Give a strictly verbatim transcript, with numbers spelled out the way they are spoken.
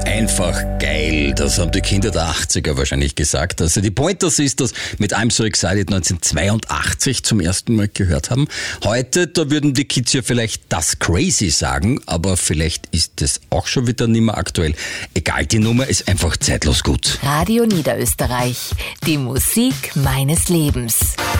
Einfach geil, das haben die Kinder der achtziger wahrscheinlich gesagt. Also die Pointer Sisters mit I'm So Excited neunzehnhundertzweiundachtzig zum ersten Mal gehört haben. Heute, da würden die Kids ja vielleicht das Crazy sagen, aber vielleicht ist das auch schon wieder nicht mehr aktuell. Egal, die Nummer ist einfach zeitlos gut. Radio Niederösterreich, die Musik meines Lebens.